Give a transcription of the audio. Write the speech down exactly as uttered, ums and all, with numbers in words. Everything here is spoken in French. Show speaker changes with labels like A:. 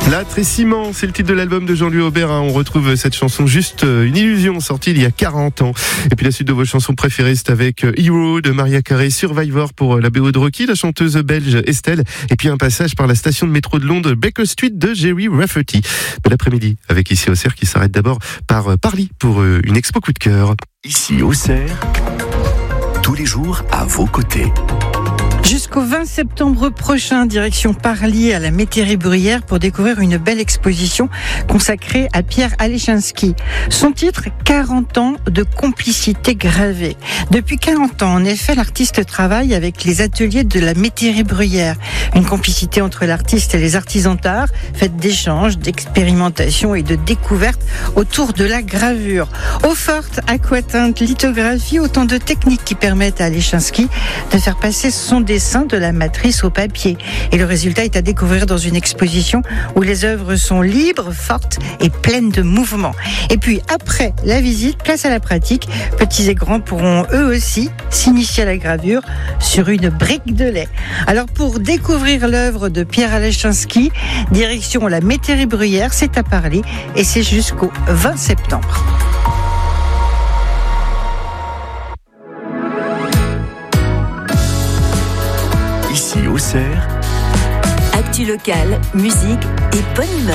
A: Plâtre et ciment, c'est le titre de l'album de Jean-Louis Aubert. Hein. On retrouve cette chanson Juste une illusion, sortie il y a quarante ans. Et puis la suite de vos chansons préférées, c'est avec Hero de Maria Carey, Survivor pour la B O de Rocky, la chanteuse belge Estelle, et puis un passage par la station de métro de Londres, Baker Street de Jerry Rafferty. Bel après-midi avec Ici Auxerre qui s'arrête d'abord par Parly pour une expo coup de cœur.
B: Ici Auxerre, tous les jours à vos côtés.
C: Jusqu'au vingt septembre prochain, direction Parly à la Métairie-Bruyère pour découvrir une belle exposition consacrée à Pierre Alechinski. Son titre, quarante ans de complicité gravée. Depuis quarante ans, en effet, l'artiste travaille avec les ateliers de la Métairie-Bruyère. Une complicité entre l'artiste et les artisans d'art, faite d'échanges, d'expérimentation et de découvertes autour de la gravure. Eau forte, aquatinte, lithographie, autant de techniques qui permettent à Alechinski de faire passer son dessin de la matrice au papier. Et le résultat est à découvrir dans une exposition où les œuvres sont libres, fortes et pleines de mouvement. Et puis après la visite, place à la pratique. Petits et grands pourront eux aussi s'initier à la gravure sur une brique de lait. Alors pour découvrir l'œuvre de Pierre Alechinski, direction la Métairie-Bruyère, c'est à Parly et c'est jusqu'au vingt septembre.
B: Ici Auxerre,
D: actu locale, musique et bonne humeur.